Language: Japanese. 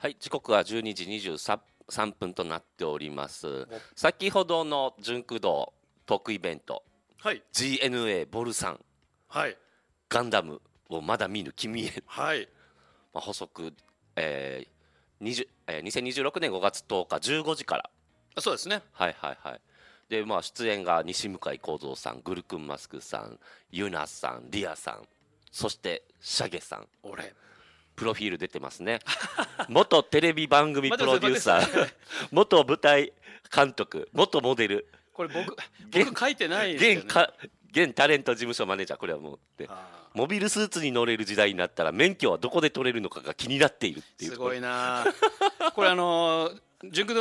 はい、時刻は12時23分となっております。先ほどの純駆動トークイベント、 はい GNA ボルさんはいガンダムをまだ見ぬ君へ、 はい補足、2026年5月10日15時から。 そうですね。 はいはいはい。で出演が西向井幸三さん、グルクンマスクさん、ユナさん、リアさん、そしてシャゲさん。 俺プロフィール出てますね。元テレビ番組プロデューサー、元舞台監督、元モデル、 これ僕書いてないですよね。 現タレント事務所マネージャー。これはもうでモビルスーツに乗れる時代になったら免許はどこで取れるのかが気になっているっていう。 すごいなこれ純駆動